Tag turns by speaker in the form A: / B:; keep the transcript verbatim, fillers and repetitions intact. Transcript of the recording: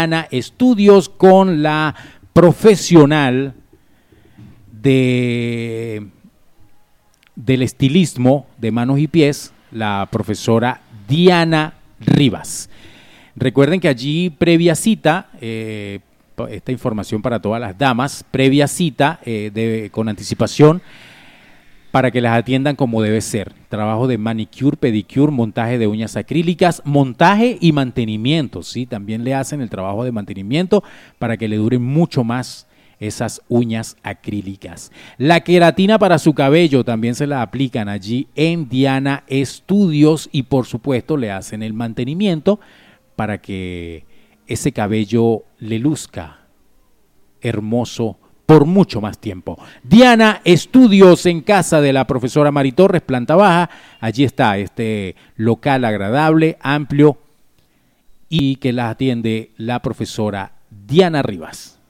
A: Diana Estudios con la profesional de, del estilismo de manos y pies, la profesora Diana Rivas. Recuerden que allí previa cita, eh, esta información para todas las damas, previa cita eh, de, con anticipación para que las atiendan como debe ser. Trabajo de manicure, pedicure, montaje de uñas acrílicas, montaje y mantenimiento, ¿sí? También le hacen el trabajo de mantenimiento para que le duren mucho más esas uñas acrílicas. La queratina para su cabello también se la aplican allí en Diana Estudios y por supuesto le hacen el mantenimiento para que ese cabello le luzca hermoso por mucho más tiempo. Diana Estudios en casa de la profesora Mari Torres, planta baja. Allí está este local agradable, amplio y que la atiende la profesora Diana Rivas.